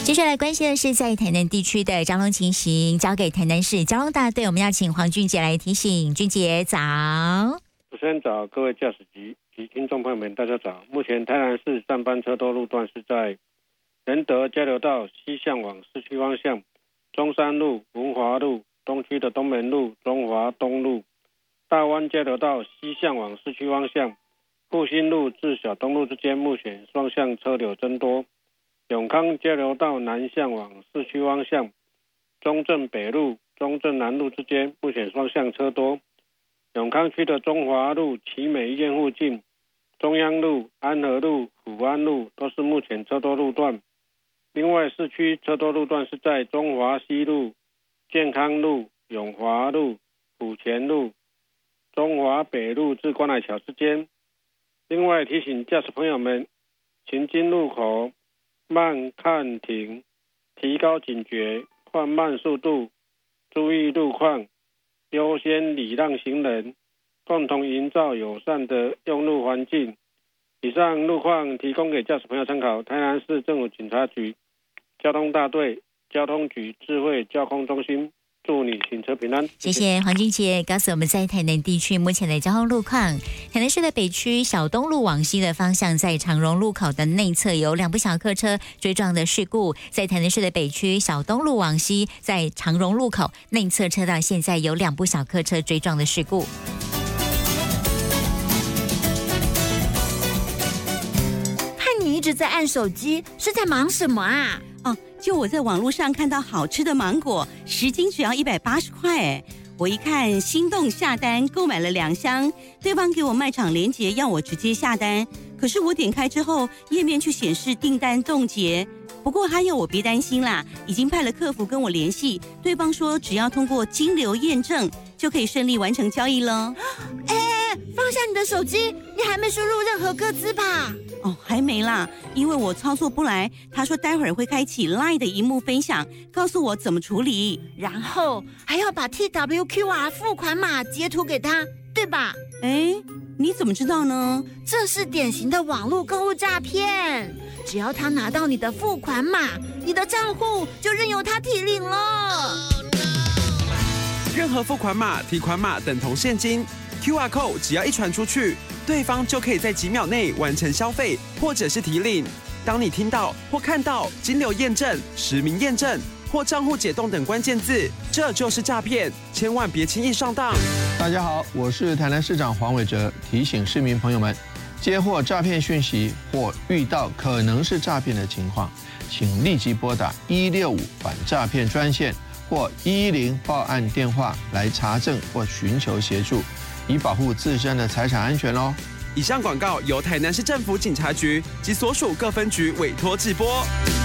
接下来关心的是在台南地区的交通情形，交给台南市交通大队，我们要请黄俊杰来提醒。俊杰早。 主持人早，各位驾驶及听众朋友们，大家早。目前台南市上班车多路段是在仁德交流道西向往市区方向，中山路、文华路、东区的东门路、中华东路、大湾交流道西向往市区方向，复兴路至小东路之间目前双向车流增多。永康交流道南向往市区方向，中正北路、中正南路之间目前双向车多。永康区的中华路、奇美医院附近、中央路、安和路、福安路都是目前车多路段。另外，市区车多路段是在中华西路、健康路、永华路、府前路、中华北路至关海桥之间。另外提醒驾驶朋友们，行经路口慢看停，提高警觉，放慢速度，注意路况，优先礼让行人，共同营造友善的用路环境。以上路况提供给驾驶朋友参考。台南市政府警察局交通大队交通局智慧交通中心，祝你行车平安。 谢谢黄俊杰告诉我们在台南地区目前的交通路况。台南市的北区小东路往西的方向，在长荣路口的内侧有2部小客车追撞的事故。在台南市的北区小东路往西，在长荣路口内侧车道现在有2部小客车追撞的事故。 看你一直在按手机，是在忙什么啊？ 就我在网络上看到好吃的芒果，10斤只要180块，我一看心动下单，购买了2箱。对方给我卖场连结，要我直接下单，可是我点开之后，页面却显示订单冻结。不过他要我别担心啦，已经派了客服跟我联系，对方说只要通过金流验证，就可以顺利完成交易了。 放下你的手机，你还没输入任何个资吧？ 还没啦，因为我操作不来。他说待会儿会开启 LINE 的萤幕分享，告诉我怎么处理， 然后还要把 TWQR 付款码截图给他，对吧？ 你怎么知道呢？ 这是典型的网络购物诈骗，只要他拿到你的付款码，你的账户就任由他提领了。 任何付款码、提款码等同现金。QR code 只要一传出去，对方就可以在几秒内完成消费或者是提领。当你听到或看到金流验证、实名验证或账户解冻等关键字，这就是诈骗，千万别轻易上当。 大家好，我是台南市长黄伟哲，提醒市民朋友们，接获诈骗讯息或遇到可能是诈骗的情况，请立即拨打165反诈骗专线或110报案电话来查证或寻求协助，以保护自身的财产安全哦。 以上广告由台南市政府警察局及所属各分局委托制播。